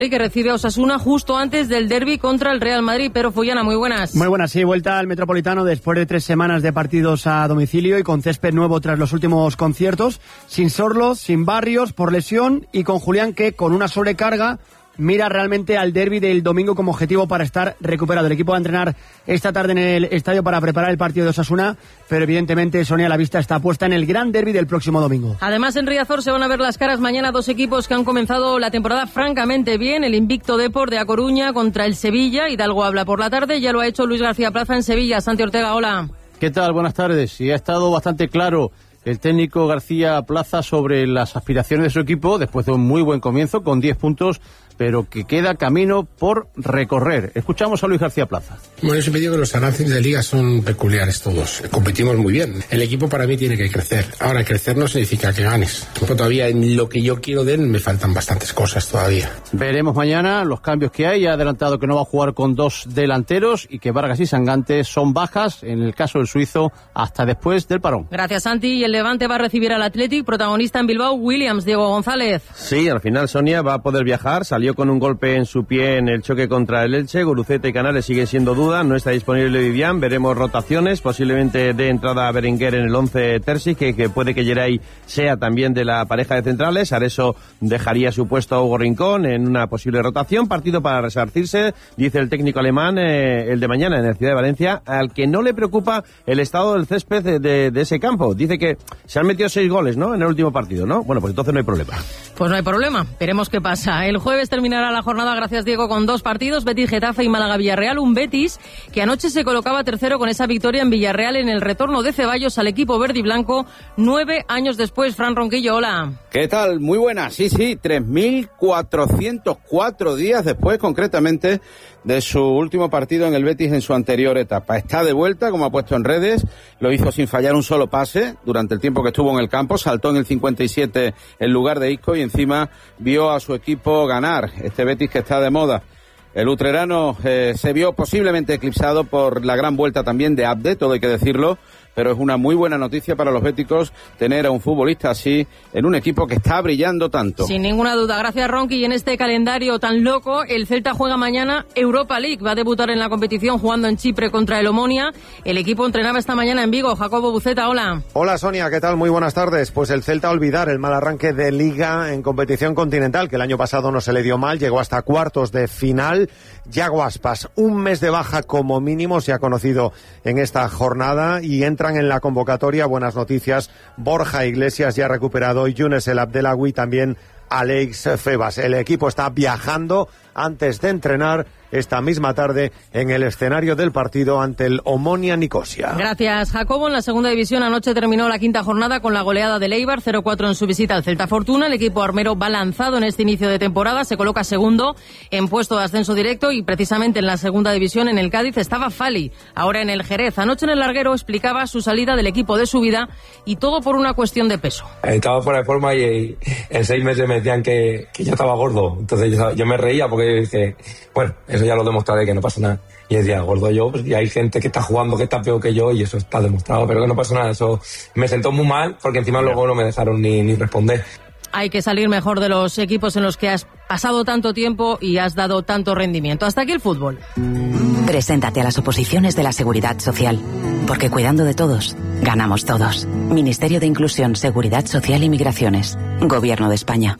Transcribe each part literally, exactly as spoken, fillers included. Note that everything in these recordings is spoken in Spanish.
que recibe a Osasuna justo antes del derbi contra el Real Madrid. Pero Fullana, muy buenas. Muy buenas, sí, vuelta al Metropolitano después de tres semanas de partidos a domicilio y con césped nuevo tras los últimos conciertos, sin Sorloz, sin Barrios por lesión y con Julián que con una sobrecarga mira realmente al derbi del domingo como objetivo para estar recuperado. El equipo va a entrenar esta tarde en el estadio para preparar el partido de Osasuna, pero evidentemente, Sonia, la vista está puesta en el gran derbi del próximo domingo. Además, en Riazor se van a ver las caras mañana dos equipos que han comenzado la temporada francamente bien. El invicto Depor de A Coruña contra el Sevilla. Hidalgo habla por la tarde, ya lo ha hecho Luis García Plaza en Sevilla. Santi Ortega, hola. ¿Qué tal? Buenas tardes. Y ha estado bastante claro el técnico García Plaza sobre las aspiraciones de su equipo después de un muy buen comienzo con diez puntos, pero que queda camino por recorrer. Escuchamos a Luis García Plaza. Bueno, yo siempre digo que los avances de liga son peculiares todos. Competimos muy bien. El equipo para mí tiene que crecer. Ahora, crecer no significa que ganes. Todavía en lo que yo quiero de él me faltan bastantes cosas todavía. Veremos mañana los cambios que hay. Ha adelantado que no va a jugar con dos delanteros y que Vargas y Sangante son bajas, en el caso del suizo, hasta después del parón. Gracias, Santi. Y el Levante va a recibir al Athletic, protagonista en Bilbao, Williams, Diego González. Sí, al final Sonia va a poder viajar. Salió con un golpe en su pie en el choque contra el Elche. Guruceta y Canales siguen siendo duda. No está disponible Vivian. Veremos rotaciones. Posiblemente de entrada a Berenguer en el once Terzi, que, que puede que Geray sea también de la pareja de centrales. Areso dejaría su puesto a Hugo Rincón en una posible rotación. Partido para resarcirse, dice el técnico alemán, eh, el de mañana en el Ciudad de Valencia, al que no le preocupa el estado del césped de, de, de ese campo. Dice que se han metido seis goles, ¿no?, en el último partido, ¿no? Bueno, pues entonces no hay problema. Pues no hay problema. Veremos qué pasa. El jueves terminará la jornada, gracias Diego, con dos partidos, Betis Getafe y Málaga Villarreal. Un Betis que anoche se colocaba tercero con esa victoria en Villarreal en el retorno de Ceballos al equipo verde y blanco nueve años después. Fran Ronquillo, hola. ¿Qué tal? Muy buenas. Sí, sí, tres mil cuatrocientos cuatro días después, concretamente, de su último partido en el Betis en su anterior etapa. Está de vuelta, como ha puesto en redes, lo hizo sin fallar un solo pase durante el tiempo que estuvo en el campo, saltó en el cincuenta y siete en lugar de Isco y encima vio a su equipo ganar, este Betis que está de moda. El utrerano eh, se vio posiblemente eclipsado por la gran vuelta también de Abde, todo hay que decirlo, pero es una muy buena noticia para los béticos tener a un futbolista así en un equipo que está brillando tanto. Sin ninguna duda. Gracias, Ronqui. Y en este calendario tan loco, el Celta juega mañana Europa League. Va a debutar en la competición jugando en Chipre contra el Omonia. El equipo entrenaba esta mañana en Vigo. Jacobo Buceta, hola. Hola, Sonia, ¿qué tal? Muy buenas tardes. Pues el Celta a olvidar el mal arranque de Liga en competición continental, que el año pasado no se le dio mal, llegó hasta cuartos de final. Yago Aspas, un mes de baja como mínimo se ha conocido en esta jornada y entran en la convocatoria, buenas noticias, Borja Iglesias ya recuperado y Younes El Abdelawi, también Alex Febas. El equipo está viajando antes de entrenar esta misma tarde en el escenario del partido ante el Omonia Nicosia. Gracias, Jacobo. En la segunda división anoche terminó la quinta jornada con la goleada del Eibar, cero cuatro en su visita al Celta Fortuna. El equipo armero va lanzado en este inicio de temporada, se coloca segundo en puesto de ascenso directo y precisamente en la segunda división en el Cádiz estaba Fali, ahora en el Jerez. Anoche en el larguero explicaba su salida del equipo de su vida y todo por una cuestión de peso. Estaba fuera de forma y en seis meses me decían que, que yo estaba gordo, entonces yo, yo me reía porque dije, bueno, eso ya lo demostraré, que no pasa nada. Y decía, gordo yo, pues y hay gente que está jugando que está peor que yo y eso está demostrado, pero que no pasa nada. Eso me sentó muy mal porque encima luego no me dejaron ni, ni responder. Hay que salir mejor de los equipos en los que has pasado tanto tiempo y has dado tanto rendimiento. Hasta aquí el fútbol. Preséntate a las oposiciones de la Seguridad Social, porque cuidando de todos, ganamos todos. Ministerio de Inclusión, Seguridad Social y Migraciones. Gobierno de España.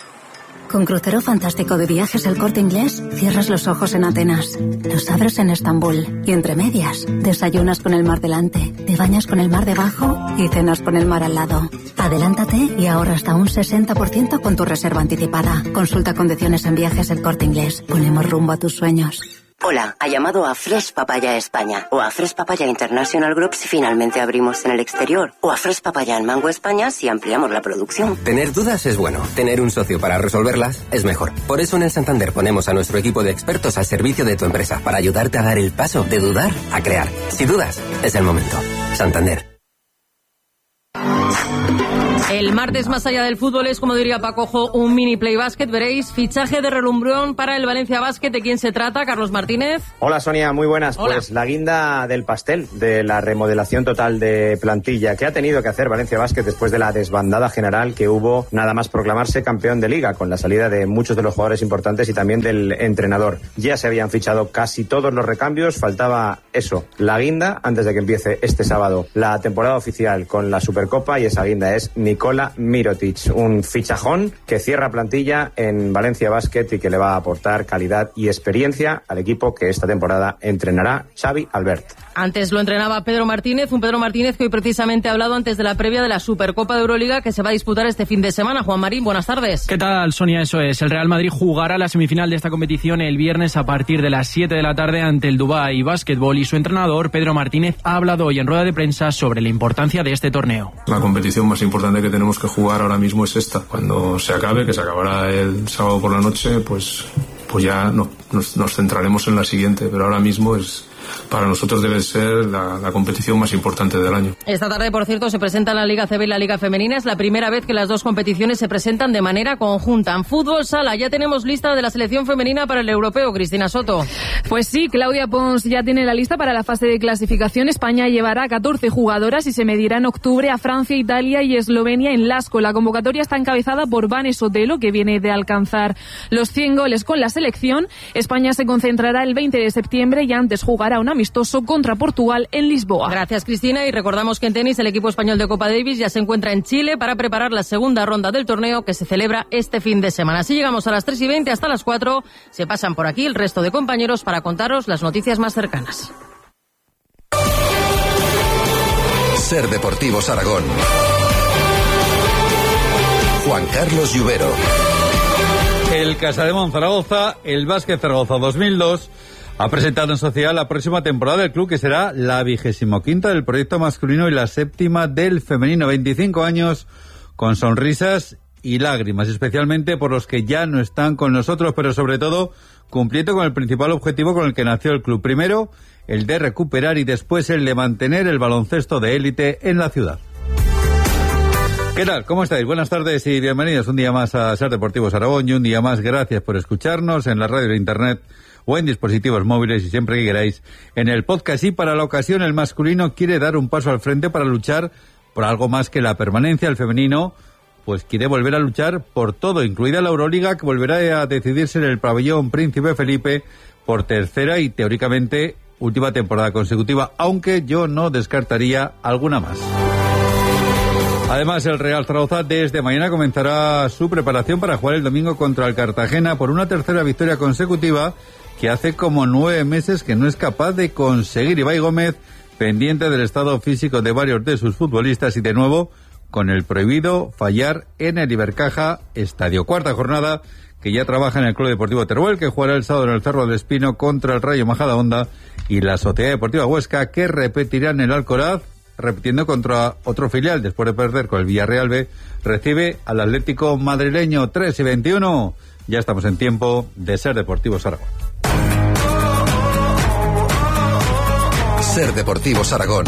Con crucero fantástico de Viajes El Corte Inglés, cierras los ojos en Atenas, los abres en Estambul y entre medias, desayunas con el mar delante, te bañas con el mar debajo y cenas con el mar al lado. Adelántate y ahorra hasta un sesenta por ciento con tu reserva anticipada. Consulta condiciones en Viajes El Corte Inglés. Ponemos rumbo a tus sueños. Hola, ha llamado a Fresh Papaya España o a Fresh Papaya International Group si finalmente abrimos en el exterior o a Fresh Papaya en Mango España si ampliamos la producción. Tener dudas es bueno, tener un socio para resolverlas es mejor. Por eso en el Santander ponemos a nuestro equipo de expertos al servicio de tu empresa para ayudarte a dar el paso de dudar a crear. Si dudas, es el momento. Santander. El martes, más allá del fútbol, es, como diría Pacojo, un mini play básquet. Veréis, fichaje de relumbrón para el Valencia Basket. ¿De quién se trata? Carlos Martínez. Hola, Sonia, muy buenas. Hola. Pues la guinda del pastel de la remodelación total de plantilla que ha tenido que hacer Valencia Basket después de la desbandada general que hubo nada más proclamarse campeón de liga, con la salida de muchos de los jugadores importantes y también del entrenador. Ya se habían fichado casi todos los recambios, faltaba eso, la guinda, antes de que empiece este sábado la temporada oficial con la Supercopa, y esa guinda es Nikola Mirotic, un fichajón que cierra plantilla en Valencia Basket y que le va a aportar calidad y experiencia al equipo que esta temporada entrenará Xavi Albert. Antes lo entrenaba Pedro Martínez, un Pedro Martínez que hoy precisamente ha hablado antes de la previa de la Supercopa de Euroliga que se va a disputar este fin de semana. Juan Marín, buenas tardes. ¿Qué tal, Sonia? Eso es. El Real Madrid jugará la semifinal de esta competición el viernes a partir de las siete de la tarde ante el Dubái Basketball, y su entrenador, Pedro Martínez, ha hablado hoy en rueda de prensa sobre la importancia de este torneo. La competición más importante que tenemos que jugar ahora mismo es esta. Cuando se acabe, que se acabará el sábado por la noche, pues, pues ya no, nos, nos centraremos en la siguiente, pero ahora mismo es... para nosotros debe ser la, la competición más importante del año. Esta tarde, por cierto, se presenta la Liga C B y la Liga Femenina. Es la primera vez que las dos competiciones se presentan de manera conjunta. En fútbol sala ya tenemos lista de la selección femenina para el europeo. Cristina Soto. Pues sí, Claudia Pons ya tiene la lista para la fase de clasificación. España llevará catorce jugadoras y se medirá en octubre a Francia, Italia y Eslovenia en Lasco. La convocatoria está encabezada por Vane Sotelo, que viene de alcanzar los cien goles con la selección. España se concentrará el veinte de septiembre y antes jugará un amistoso contra Portugal en Lisboa. Gracias, Cristina, y recordamos que en tenis el equipo español de Copa Davis ya se encuentra en Chile para preparar la segunda ronda del torneo que se celebra este fin de semana. Así llegamos a las tres y veinte, hasta las cuatro se pasan por aquí el resto de compañeros para contaros las noticias más cercanas. Ser Deportivos Aragón. Juan Carlos Lluvero. El Casademón Zaragoza, el Básquet Zaragoza dos mil dos, ha presentado en sociedad la próxima temporada del club, que será la vigésimo quinta del proyecto masculino y la séptima del femenino. veinticinco años con sonrisas y lágrimas, especialmente por los que ya no están con nosotros, pero sobre todo cumpliendo con el principal objetivo con el que nació el club. Primero, el de recuperar, y después el de mantener el baloncesto de élite en la ciudad. ¿Qué tal? ¿Cómo estáis? Buenas tardes y bienvenidos un día más a Ser Deportivos Aragón, y un día más gracias por escucharnos en la radio de internet o en dispositivos móviles, y siempre que queráis en el podcast. Y para la ocasión el masculino quiere dar un paso al frente para luchar por algo más que la permanencia. El femenino pues quiere volver a luchar por todo, incluida la Euroliga, que volverá a decidirse en el pabellón Príncipe Felipe por tercera y teóricamente última temporada consecutiva, aunque yo no descartaría alguna más. Además, el Real Zaragoza desde mañana comenzará su preparación para jugar el domingo contra el Cartagena por una tercera victoria consecutiva que hace como nueve meses que no es capaz de conseguir. Ibai Gómez, pendiente del estado físico de varios de sus futbolistas, y de nuevo con el prohibido fallar en el Ibercaja Estadio. Cuarta jornada que ya trabaja en el Club Deportivo Teruel, que jugará el sábado en el Cerro del Espino contra el Rayo Majadahonda, y la Sociedad Deportiva Huesca, que repetirá en el Alcoraz, repitiendo contra otro filial después de perder con el Villarreal B, recibe al Atlético madrileño. Tres y veintiuno. Ya estamos en tiempo de Ser Deportivos Aragón. Ser Deportivos Aragón.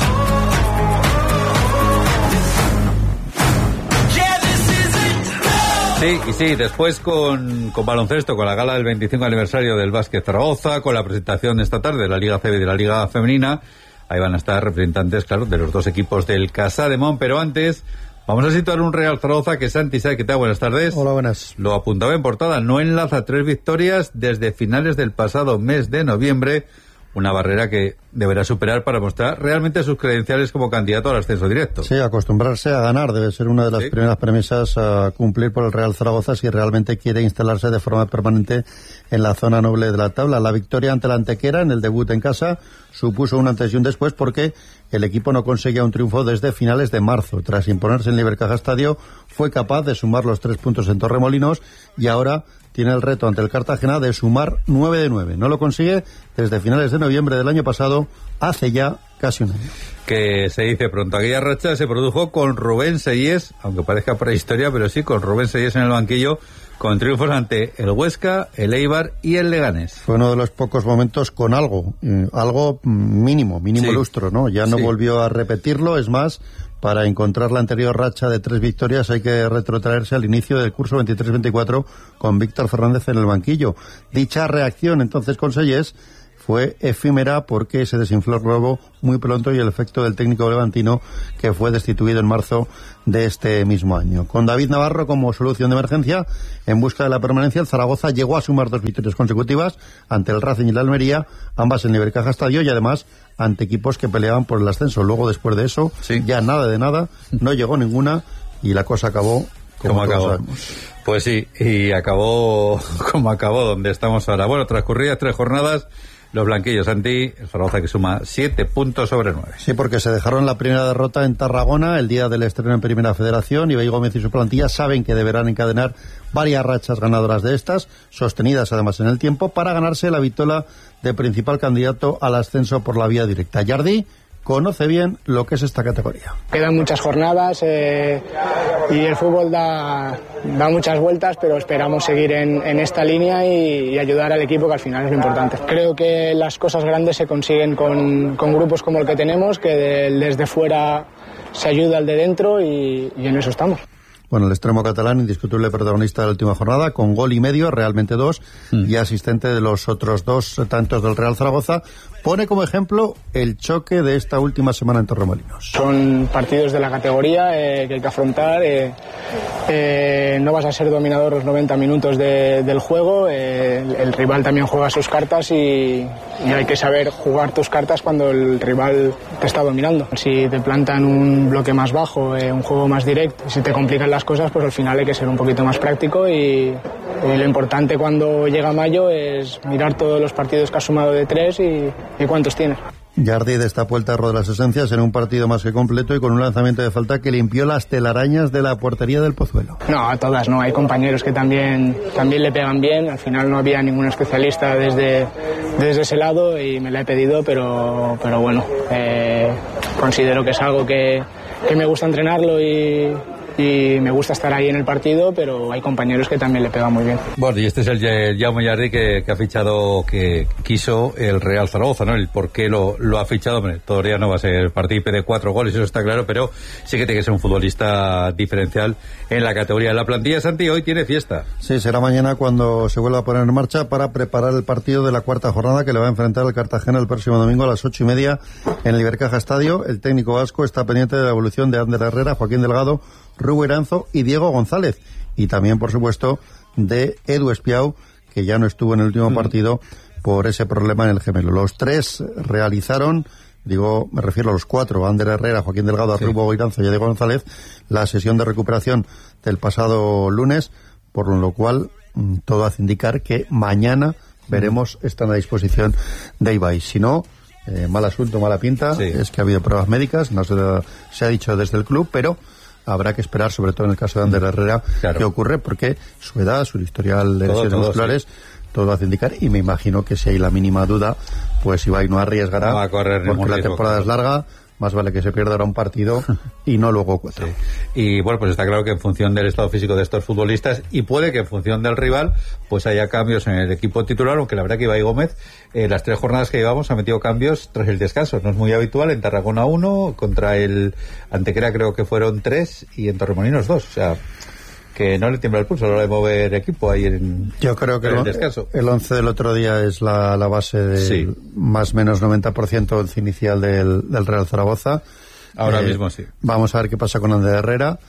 Sí, y sí, después con, con baloncesto, con la gala del veinticinco aniversario del Básquet Zaragoza, con la presentación esta tarde de la Liga C B y de la Liga Femenina. Ahí van a estar representantes, claro, de los dos equipos del Casademón, pero antes vamos a situar un Real Zaragoza que Santi sabe que te da. Buenas tardes. Hola, buenas. Lo apuntaba en portada, no enlaza tres victorias desde finales del pasado mes de noviembre, una barrera que deberá superar para mostrar realmente sus credenciales como candidato al ascenso directo. Sí, acostumbrarse a ganar debe ser una de las sí. primeras premisas a cumplir por el Real Zaragoza si realmente quiere instalarse de forma permanente en la zona noble de la tabla. La victoria ante la Antequera en el debut en casa supuso un antes y un después, porque el equipo no conseguía un triunfo desde finales de marzo. Tras imponerse en Ibercaja Estadio, fue capaz de sumar los tres puntos en Torremolinos, y ahora tiene el reto ante el Cartagena de sumar nueve de nueve. No lo consigue desde finales de noviembre del año pasado, hace ya casi un año. Que se dice pronto. Aquella racha se produjo con Rubén Seyés, aunque parezca prehistoria, pero sí, con Rubén Seyés en el banquillo, con triunfos ante el Huesca, el Eibar y el Leganés. Fue uno de los pocos momentos con algo, eh, algo mínimo, mínimo sí. lustro, ¿no? Ya no sí. volvió a repetirlo, es más, para encontrar la anterior racha de tres victorias hay que retrotraerse al inicio del curso veintitrés veinticuatro con Víctor Fernández en el banquillo. Dicha reacción entonces con Sellés fue efímera porque se desinfló el globo muy pronto y el efecto del técnico levantino que fue destituido en marzo de este mismo año. Con David Navarro como solución de emergencia en busca de la permanencia, el Zaragoza llegó a sumar dos victorias consecutivas ante el Racing y la Almería, ambas en Ibercaja Estadio y además ante equipos que peleaban por el ascenso. Luego, después de eso, sí. ya nada de nada, no llegó ninguna y la cosa acabó como, como acabó. Sabemos. Pues sí, y acabó como acabó donde estamos ahora. Bueno, transcurridas tres jornadas, los blanquillos anti el Zaragoza que suma siete puntos sobre nueve. Sí, porque se dejaron la primera derrota en Tarragona el día del estreno en Primera Federación. Ibai Gómez y su plantilla saben que deberán encadenar varias rachas ganadoras de estas, sostenidas además en el tiempo, para ganarse la vitola de principal candidato al ascenso por la vía directa. Yardi conoce bien lo que es esta categoría. Quedan muchas jornadas eh, y el fútbol da, da muchas vueltas, pero esperamos seguir en, en esta línea y, y ayudar al equipo, que al final es lo importante. Creo que las cosas grandes se consiguen con, con grupos como el que tenemos, que de, desde fuera se ayuda al de dentro y, y en eso estamos. Bueno, el extremo catalán, indiscutible protagonista de la última jornada, con gol y medio, realmente dos, mm. y asistente de los otros dos tantos del Real Zaragoza, pone como ejemplo el choque de esta última semana en Torremolinos. Son partidos de la categoría eh, que hay que afrontar. Eh, eh, no vas a ser dominador los noventa minutos de, del juego. Eh, el, el rival también juega sus cartas y, y hay que saber jugar tus cartas cuando el rival te está dominando. Si te plantan un bloque más bajo, eh, un juego más directo, si te complican las cosas, pues al final hay que ser un poquito más práctico y, y lo importante cuando llega mayo es mirar todos los partidos que has sumado de tres y, y cuántos tienes. Yardi destapó el tarro de las esencias en un partido más que completo y con un lanzamiento de falta que limpió las telarañas de la portería del Pozuelo. No, a todas no, hay compañeros que también, también le pegan bien. Al final no había ningún especialista desde, desde ese lado y me la he pedido, pero, pero bueno, eh, considero que es algo que, que me gusta entrenarlo y... y me gusta estar ahí en el partido, pero hay compañeros que también le pegan muy bien. Bueno, y este es el, el Jaume Yardi que, que ha fichado, que quiso el Real Zaragoza, ¿no? El por qué lo, lo ha fichado, hombre, todavía no va a ser partícipe de cuatro goles, eso está claro, pero sí que tiene que ser un futbolista diferencial en la categoría. La plantilla, Santi, hoy tiene fiesta. Sí, será mañana cuando se vuelva a poner en marcha para preparar el partido de la cuarta jornada que le va a enfrentar el Cartagena el próximo domingo a las ocho y media en el Ibercaja Estadio. El técnico vasco está pendiente de la evolución de Ander Herrera, Joaquín Delgado, Rubén Iranzo y Diego González, y también por supuesto de Edu Espiau, que ya no estuvo en el último mm. partido por ese problema en el gemelo. Los tres realizaron, digo, me refiero a los cuatro, Ander Herrera, Joaquín Delgado, sí. Rubén Iranzo y Diego González, la sesión de recuperación del pasado lunes, por lo cual mm, todo hace indicar que mañana mm. veremos están a disposición de Ibai. Si no, eh, mal asunto, mala pinta, sí. es que ha habido pruebas médicas, no se, se ha dicho desde el club, pero habrá que esperar, sobre todo en el caso de Ander Herrera, claro. qué ocurre, porque su edad, su historial de lesiones musculares, sí. todo hace indicar, y me imagino que si hay la mínima duda, pues Ibai no arriesgará, no va a correr porque la temporada es larga, más vale que se pierda ahora un partido y no luego cuatro. Sí. Y bueno, pues está claro que en función del estado físico de estos futbolistas, y puede que en función del rival, pues haya cambios en el equipo titular, aunque la verdad que Ibai Gómez, eh, las tres jornadas que llevamos, ha metido cambios tras el descanso. No es muy habitual. En Tarragona uno, contra el Antequera creo que fueron tres, y en Torremolinos dos. O sea, que no le tiembla el pulso a la hora de mover equipo ahí en, Yo creo que en el el, descanso. El once del otro día es la, la base del sí. más o menos noventa por ciento once inicial del, del Real Zaragoza. Ahora eh, mismo sí. Vamos a ver qué pasa con Ander Herrera.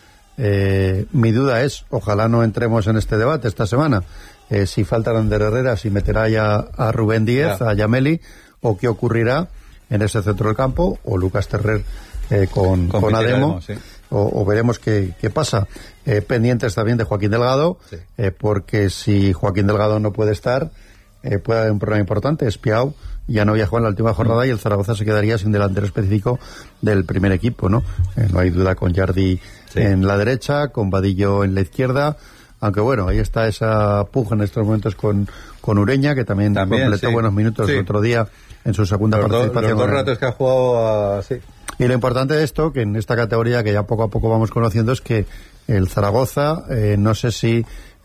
Eh, mi duda es, ojalá no entremos en este debate esta semana, eh, si falta Ander Herrera, si meterá ya a Rubén Díez, ya. a Yameli, o qué ocurrirá en ese centro del campo, o Lucas Terrer eh, con, con, con Ademo. Ademo sí. O, o veremos qué, qué pasa. Eh, pendientes también de Joaquín Delgado, sí. eh, porque si Joaquín Delgado no puede estar, eh, puede haber un problema importante. Espiau ya no viajó en la última jornada mm. y el Zaragoza se quedaría sin delantero específico del primer equipo, ¿no? Eh, no hay duda con Yardi sí. en la derecha, con Vadillo en la izquierda, aunque bueno, ahí está esa puja en estos momentos con, con Ureña, que también, también completó sí. buenos minutos sí. el otro día en su segunda los participación. Do, los dos ratos que ha jugado, uh, sí. Y lo importante de esto, que en esta categoría que ya poco a poco vamos conociendo, es que el Zaragoza, eh, no sé si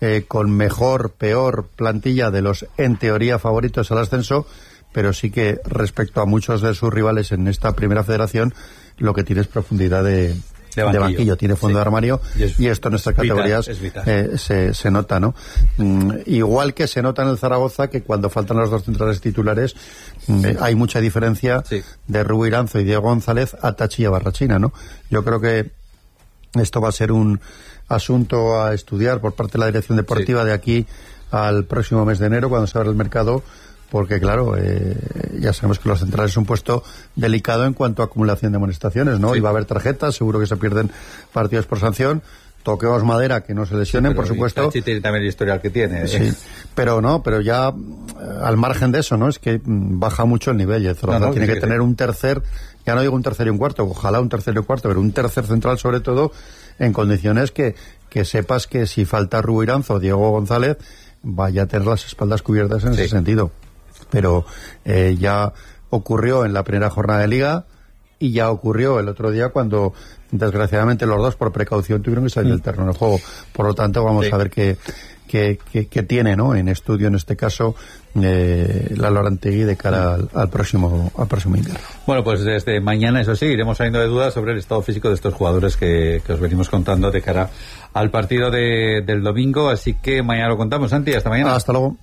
eh, con mejor, peor plantilla de los, en teoría, favoritos al ascenso, pero sí que respecto a muchos de sus rivales en esta primera federación, lo que tiene es profundidad de, de, banquillo. de banquillo, tiene fondo sí. de armario, y, es, y esto en nuestras categorías vital, eh, se, se nota, ¿no? Mm, igual que se nota en el Zaragoza que cuando faltan los dos centrales titulares mm, sí. hay mucha diferencia sí. de Rubio Iranzo y Diego González a Tachi y a Barrachina, ¿no? Yo creo que esto va a ser un asunto a estudiar por parte de la dirección deportiva sí. de aquí al próximo mes de enero, cuando se abra el mercado, porque claro, eh, ya sabemos que los centrales es un puesto delicado en cuanto a acumulación de amonestaciones, ¿no? Sí. Y va a haber tarjetas, seguro que se pierden partidos por sanción, toquemos madera, que no se lesionen, sí, por supuesto. Sí, tiene también el historial que tiene. Sí, ¿eh? Pero no, pero ya al margen de eso, ¿no? Es que baja mucho el nivel y el Zaragoza no, no, tiene que, que tener un tercer, ya no digo un tercer y un cuarto, ojalá un tercer y un cuarto, pero un tercer central sobre todo en condiciones que, que sepas que si falta Rubio Iranzo o Diego González, vaya a tener las espaldas cubiertas en sí. ese sentido. Pero eh, ya ocurrió en la primera jornada de Liga y ya ocurrió el otro día cuando desgraciadamente los dos por precaución tuvieron que salir mm. del terreno del juego. Por lo tanto vamos sí. a ver qué, qué, qué, qué tiene, ¿no? En estudio en este caso eh, la Lorantegui de cara al, al próximo al próximo invierno. Bueno, pues desde mañana, eso sí, iremos saliendo de dudas sobre el estado físico de estos jugadores que, que os venimos contando de cara al partido de, del domingo, así que mañana lo contamos. Santi, hasta mañana. Hasta luego.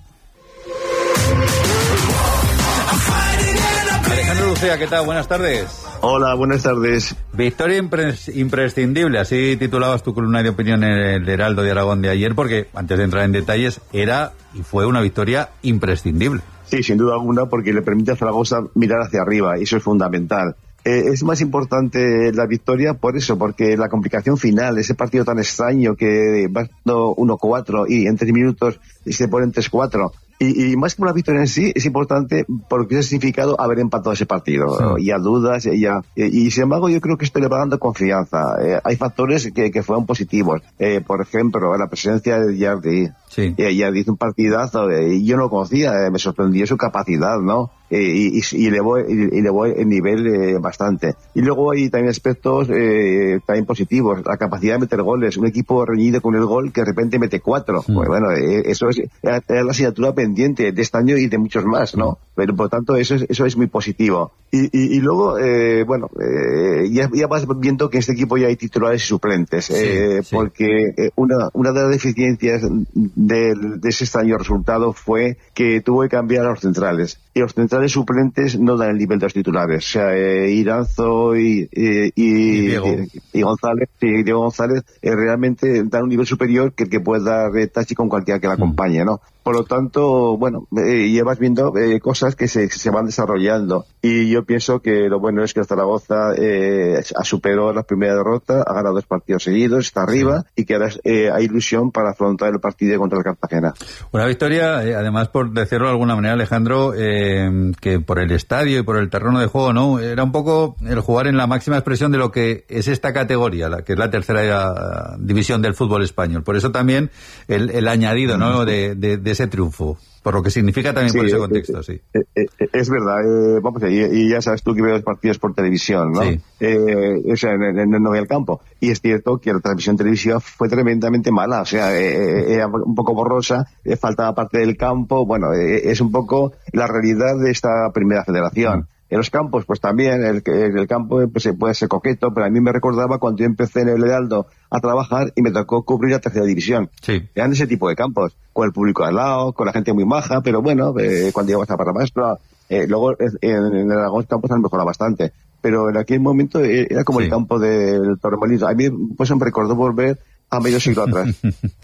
Alejandro Lucía, ¿qué tal? Buenas tardes. Hola, buenas tardes. Victoria impres- imprescindible, así titulabas tu columna de opinión en el Heraldo de Aragón de ayer, porque antes de entrar en detalles, era y fue una victoria imprescindible. Sí, sin duda alguna, porque le permite a Zaragoza mirar hacia arriba, y eso es fundamental. Eh, es más importante la victoria por eso, porque la complicación final, ese partido tan extraño que va uno cuatro y en tres minutos se ponen tres cuatro, y, y más que una victoria en sí, es importante porque ha significado haber empatado ese partido, sí. y a dudas, y, a, y, y sin embargo yo creo que esto le va dando confianza. Eh, hay factores que, que fueron positivos, eh, por ejemplo, la presencia de Yardi. Sí. Eh, Yardi hizo un partidazo, eh, y yo no lo conocía, eh, me sorprendió su capacidad, ¿no? Eh, y, y, y elevó, y, y elevó el nivel eh, bastante. Y luego hay también aspectos eh, también positivos, la capacidad de meter goles, un equipo reñido con el gol que de repente mete cuatro. Mm. Pues bueno, eh, eso es, es la asignatura pendiente de este año y de muchos más, ¿no? Mm. Pero por tanto eso es, eso es muy positivo. Y, y, y luego, eh, bueno, eh, ya, ya vas viendo que en este equipo ya hay titulares y suplentes, sí, eh, sí. porque eh, una, una de las deficiencias de, de ese extraño resultado fue que tuvo que cambiar a los centrales. Y los centrales suplentes no dan el nivel de los titulares. O sea, eh, Iranzo y, y, y, y, y González, y Diego González eh, realmente dan un nivel superior que el que puede dar eh, Tachi con cualquiera que la acompañe, ¿no? Por lo tanto, bueno, eh, llevas viendo eh, cosas que se, se van desarrollando. Y yo pienso que lo bueno es que el Zaragoza eh, ha superado la primera derrota, ha ganado dos partidos seguidos, está arriba, y que ahora eh, hay ilusión para afrontar el partido contra el Cartagena. Una victoria, eh, además, por decirlo de alguna manera, Alejandro, eh, que por el estadio y por el terreno de juego, ¿no? Era un poco el jugar en la máxima expresión de lo que es esta categoría, la que es la tercera división del fútbol español. Por eso también el, el añadido, ¿no? De, de, de ese triunfo, por lo que significa también sí, por ese contexto, sí. Eh, eh, es verdad, eh, vamos, y, y ya sabes tú que veo los partidos por televisión, ¿no? Sí. Eh, o sea, en, en, en el campo. Y es cierto que la transmisión televisiva fue tremendamente mala, o sea, eh, era un poco borrosa, eh, faltaba parte del campo, bueno, eh, es un poco la realidad de esta primera federación. Mm. En los campos, pues también, el, el campo pues, puede ser coqueto, pero a mí me recordaba cuando yo empecé en el Heraldo a trabajar y me tocó cubrir la tercera división. Sí. Eran ese tipo de campos, con el público al lado, con la gente muy maja, pero bueno, eh, cuando llegamos a Parramastra, eh, luego en, en el Aragón campos han mejorado bastante. Pero en aquel momento eh, era como sí. el campo del Torremolinos. A mí pues me recordó volver a medio siglo atrás.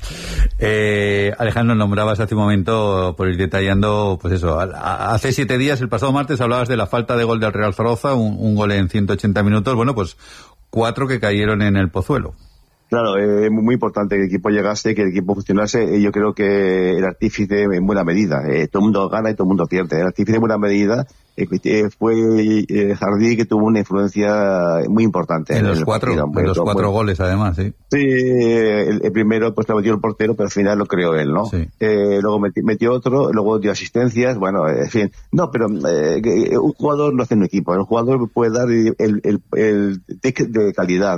eh, Alejandro, nombrabas hace un momento, por ir detallando, pues eso, a, a, hace siete días, el pasado martes, hablabas de la falta de gol del Real Zaragoza, un, un gol en ciento ochenta minutos, bueno, pues cuatro que cayeron en el Pozuelo. Claro, es eh, muy importante que el equipo llegase, que el equipo funcionase. Eh, yo creo que el artífice en buena medida, eh, todo el mundo gana y todo el mundo pierde. El artífice en buena medida eh, fue eh, Jardí, que tuvo una influencia muy importante. En, en los cuatro, en los cuatro goles además, sí. Sí, el, el primero pues lo metió el portero, pero al final lo creó él, ¿no? Sí. Eh, luego metió, metió otro, luego dio asistencias, bueno, en fin. No, pero eh, un jugador no hace un equipo, un jugador puede dar el, el, el, el de calidad, ¿no?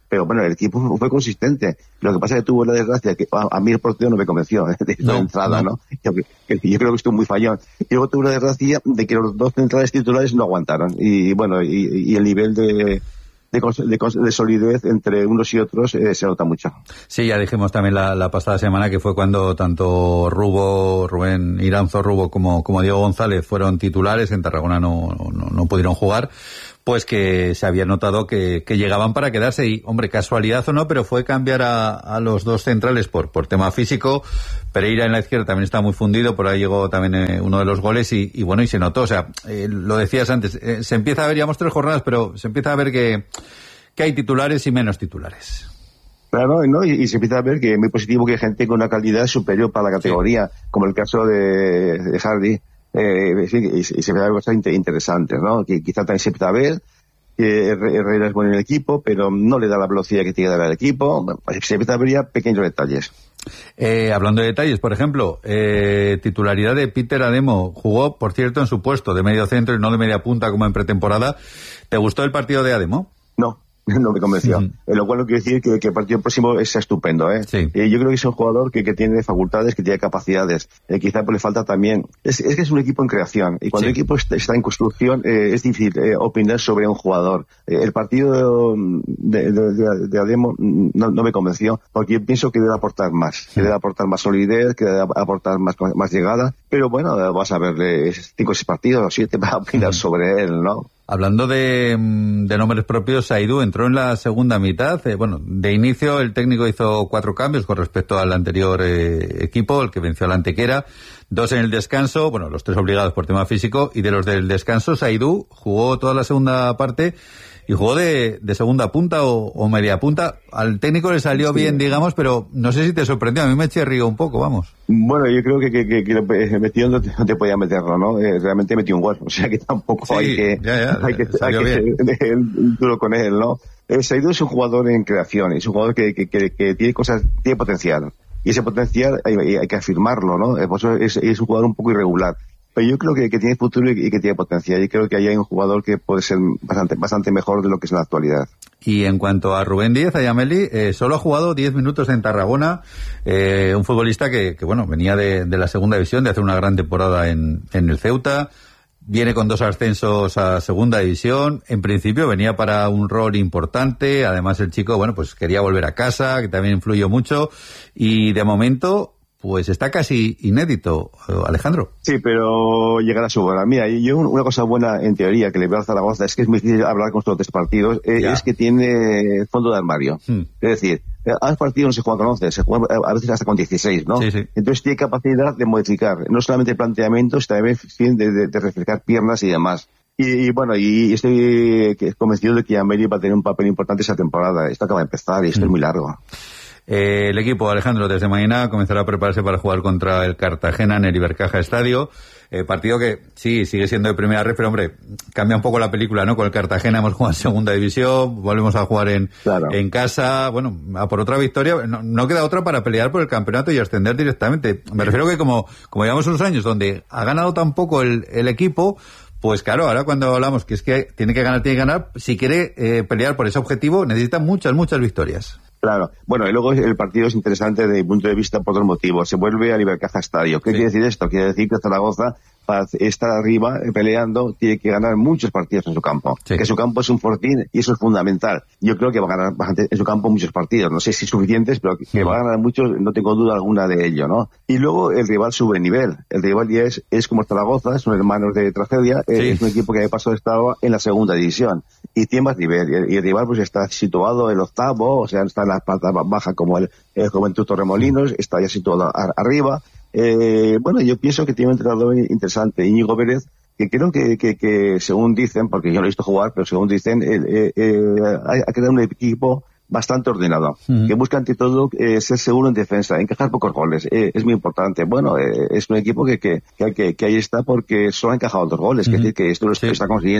pero bueno, el equipo fue consistente. Lo que pasa es que tuvo la desgracia que a, a mí el portero no me convenció de no, la entrada, no. ¿no? Yo, yo creo que estuvo muy fallón. Y luego tuvo la desgracia de que los dos centrales titulares no aguantaron. Y bueno, y, y el nivel de... De, de, de solidez entre unos y otros eh, se nota mucho. Sí, ya dijimos también la, la pasada semana que fue cuando tanto Rubo, Rubén Iranzo Rubo como, como Diego González fueron titulares, en Tarragona no, no, no pudieron jugar, pues que se había notado que, que llegaban para quedarse y, hombre, casualidad o no, pero fue cambiar a, a los dos centrales por, por tema físico. Pereira en la izquierda también está muy fundido, por ahí llegó también eh, uno de los goles y, y bueno, y se notó, o sea, eh, lo decías antes, eh, se empieza a ver, llevamos tres jornadas, pero se empieza a ver que, que hay titulares y menos titulares. Claro, ¿no? Y, y se empieza a ver que es muy positivo que hay gente con una calidad superior para la categoría, sí. Como el caso de, de Hardy, eh, sí, y, y se empieza a ver cosas interesantes, ¿no? Que quizá también se empieza a ver que Herrera es bueno en el equipo, pero no le da la velocidad que tiene que dar al equipo. Bueno, pues se empieza a ver ya pequeños detalles. Eh, hablando de detalles, por ejemplo, eh, titularidad de Peter Ademo, jugó, por cierto, en su puesto de medio centro y no de media punta como en pretemporada. ¿Te gustó el partido de Ademo? No. No me convenció. Uh-huh. Eh, lo cual no quiere decir que, que el partido próximo es estupendo, ¿eh? Sí. Eh, yo creo que es un jugador que, que tiene facultades, que tiene capacidades. Eh, quizá pues le falta también... Es, es que es un equipo en creación. Y cuando sí. el equipo está, está en construcción, eh, es difícil eh, opinar sobre un jugador. Eh, el partido de, de, de, de Ademo no, no me convenció, porque yo pienso que debe aportar más. Sí. Que debe aportar más solidez, que debe aportar más, más llegada. Pero bueno, vas a verle cinco o seis partidos o siete para opinar sí. sobre él, ¿no? Hablando de, de nombres propios, Saidú entró en la segunda mitad. Eh, bueno, de inicio el técnico hizo cuatro cambios con respecto al anterior eh, equipo, el que venció al Antequera. Dos en el descanso, bueno, los tres obligados por tema físico. Y de los del descanso, Saidú jugó toda la segunda parte y jugó de, de segunda punta o, o media punta. Al técnico le salió sí. bien, digamos, pero no sé si te sorprendió. A mí me chirrió un poco, vamos. Bueno, yo creo que, que, que, que metió no te, no te podía meterlo, ¿no? Eh, realmente metió un gol, o sea que tampoco sí, hay que ya, ya, hay que, hay que ser duro con él, ¿no? Eh, Saidú es un jugador en creación, es un jugador que, que, que, que tiene cosas, tiene potencial, y ese potencial hay, hay que afirmarlo, ¿no? Eh, por eso es, es un jugador un poco irregular. Pero yo creo que, que tiene futuro y que tiene potencial. Y creo que ahí hay un jugador que puede ser bastante, bastante mejor de lo que es en la actualidad. Y en cuanto a Rubén Díez, Ayameli, eh, solo ha jugado diez minutos en Tarragona. Eh, un futbolista que, que bueno, venía de, de la segunda división, de hacer una gran temporada en, en el Ceuta. Viene con dos ascensos a segunda división. En principio venía para un rol importante. Además el chico, bueno, pues quería volver a casa, que también influyó mucho. Y de momento... pues está casi inédito, Alejandro. Sí, pero llegará a su hora. Mira, yo una cosa buena en teoría que le veo a Zaragoza es que es muy difícil hablar con estos tres partidos, eh, es que tiene fondo de armario. Hmm. Es decir, a los partidos no se juega con once, se juega a veces hasta con dieciséis, ¿no? Sí, sí. Entonces tiene capacidad de modificar, no solamente planteamientos, también de, de, de reflejar piernas y demás. Y, y bueno, y estoy convencido de que Ameri va a tener un papel importante esa temporada. Esto acaba de empezar y esto hmm. es muy largo. Eh, el equipo, Alejandro, desde mañana comenzará a prepararse para jugar contra el Cartagena en el Ibercaja Estadio. Eh, partido que, sí, sigue siendo de primera red, pero hombre, cambia un poco la película, ¿no? Con el Cartagena hemos jugado en segunda división, volvemos a jugar en, claro. en casa, bueno, a por otra victoria, no, no queda otra para pelear por el campeonato y ascender directamente. Me refiero que como, como llevamos unos años donde ha ganado tan poco el, el equipo, pues claro, ahora cuando hablamos que es que tiene que ganar, tiene que ganar, si quiere eh, pelear por ese objetivo, necesita muchas, muchas victorias. Claro. Bueno, y luego el partido es interesante desde mi punto de vista por dos motivos. Se vuelve al Ibercaja Estadio. ¿Qué sí. quiere decir esto? Quiere decir que Zaragoza, para estar arriba peleando, tiene que ganar muchos partidos en su campo. Sí. Que su campo es un fortín y eso es fundamental. Yo creo que va a ganar bastante en su campo muchos partidos. No sé si suficientes, pero que sí. va a ganar muchos, no tengo duda alguna de ello, ¿no? Y luego el rival sube de nivel. El rival ya es, es como Zaragoza, son hermanos de tragedia, sí. es un equipo que de paso estaba en la segunda división. Y tiene más nivel. Y el, y el rival pues está situado el octavo, o sea, está en la parte baja como el, el Juventud Torremolinos, está ya situado a, arriba. Eh, bueno, yo pienso que tiene un entrenador interesante, Íñigo Pérez, que creo que, que, que según dicen, porque yo no he visto jugar, pero según dicen, eh, eh, ha creado un equipo bastante ordenado, uh-huh. que busca ante todo eh, ser seguro en defensa, encajar pocos goles, eh, es muy importante. Bueno, eh, es un equipo que, que, que, que ahí está porque solo ha encajado dos goles, uh-huh. que, que esto lo sí. está consiguiendo.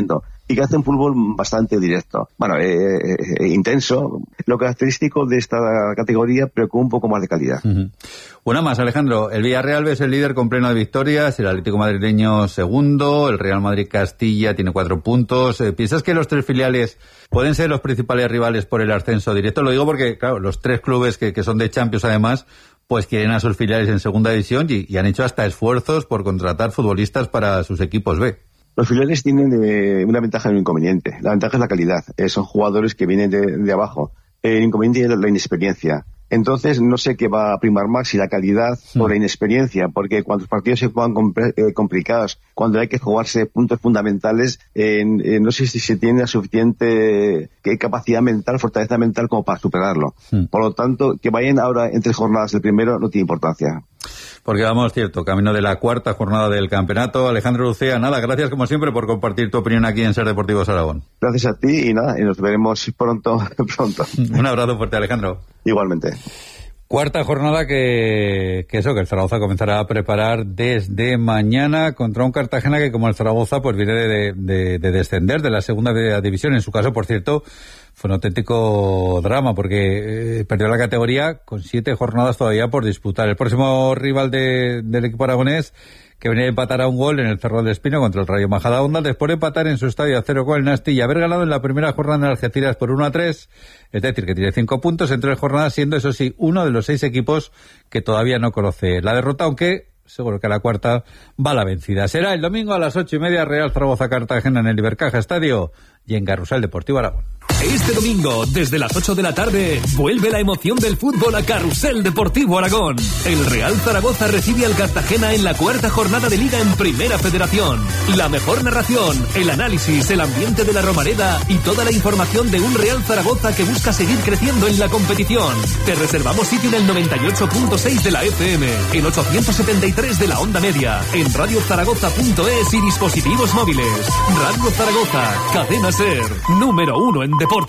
y que hace un fútbol bastante directo. Bueno, eh, eh, intenso. Lo característico de esta categoría, pero con un poco más de calidad. Uh-huh. Una más, Alejandro. El Villarreal es el líder con pleno de victorias, el Atlético madrileño segundo, el Real Madrid Castilla tiene cuatro puntos. ¿Piensas que los tres filiales pueden ser los principales rivales por el ascenso directo? Lo digo porque, claro, los tres clubes que, que son de Champions además, pues quieren a sus filiales en segunda división y, y han hecho hasta esfuerzos por contratar futbolistas para sus equipos B. Los filiales tienen eh, una ventaja y un inconveniente. La ventaja es la calidad. Eh, son jugadores que vienen de, de abajo. El inconveniente es la inexperiencia. Entonces, no sé qué va a primar más, si la calidad sí. o la inexperiencia, porque cuando los partidos se juegan compl- eh, complicados, cuando hay que jugarse puntos fundamentales, eh, eh, no sé si se tiene la suficiente eh, capacidad mental, fortaleza mental como para superarlo. Sí. Por lo tanto, que vayan ahora en tres jornadas el primero no tiene importancia. Porque vamos, cierto, camino de la cuarta jornada del campeonato. Alejandro Lucea, nada, gracias como siempre por compartir tu opinión aquí en Ser Deportivos Aragón. Gracias a ti y nada, y nos veremos pronto, pronto. Un abrazo fuerte, Alejandro. Igualmente. Cuarta jornada que, que eso, que el Zaragoza comenzará a preparar desde mañana contra un Cartagena que, como el Zaragoza, pues viene de, de, de descender de la segunda división. En su caso, por cierto, fue un auténtico drama porque eh, perdió la categoría con siete jornadas todavía por disputar. El próximo rival de, del equipo aragonés, que venía a empatar a un gol en el Cerro del Espino contra el Rayo Majadahonda, después de empatar en su estadio a cero con el Nasti y haber ganado en la primera jornada en Algeciras por uno a tres, es decir, que tiene cinco puntos en tres jornadas, siendo eso sí uno de los seis equipos que todavía no conoce la derrota, aunque seguro que a la cuarta va la vencida. Será el domingo a las ocho y media, Real Zaragoza Cartagena en el Ibercaja Estadio y en Carrusel Deportivo Aragón. Este domingo, desde las ocho de la tarde, vuelve la emoción del fútbol a Carrusel Deportivo Aragón. El Real Zaragoza recibe al Cartagena en la cuarta jornada de Liga en Primera Federación. La mejor narración, el análisis, el ambiente de la Romareda y toda la información de un Real Zaragoza que busca seguir creciendo en la competición. Te reservamos sitio en el noventa y ocho punto seis de la F M, en ochocientos setenta y tres de la onda media, en radio zaragoza punto es y dispositivos móviles. Radio Zaragoza, cadena SER, número uno en deporte.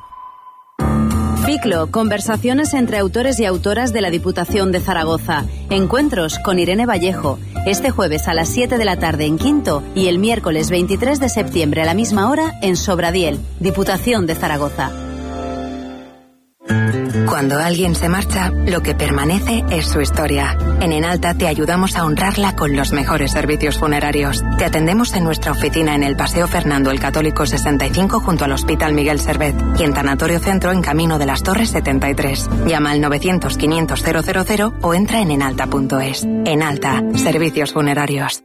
Ciclo, conversaciones entre autores y autoras de la Diputación de Zaragoza. Encuentros con Irene Vallejo. Este jueves a las siete de la tarde en Quinto y el miércoles veintitrés de septiembre a la misma hora en Sobradiel, Diputación de Zaragoza. Cuando alguien se marcha, lo que permanece es su historia. En Enalta te ayudamos a honrarla con los mejores servicios funerarios. Te atendemos en nuestra oficina en el Paseo Fernando el Católico sesenta y cinco junto al Hospital Miguel Servet y en Tanatorio Centro en Camino de las Torres setenta y tres. Llama al novecientos quinientos cero cero cero o entra en enalta punto es. Enalta, servicios funerarios.